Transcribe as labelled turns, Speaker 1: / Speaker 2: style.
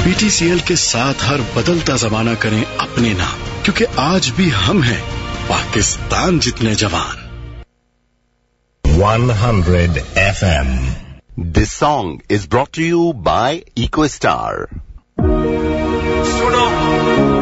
Speaker 1: PTCL के साथ हर बदलता जमाना करें अपने नाम, क्योंकि आज भी हम हैं पाकिस्तान जितने जवान।
Speaker 2: 100 FM.
Speaker 3: This song is brought to you by EcoStar.
Speaker 4: सुनो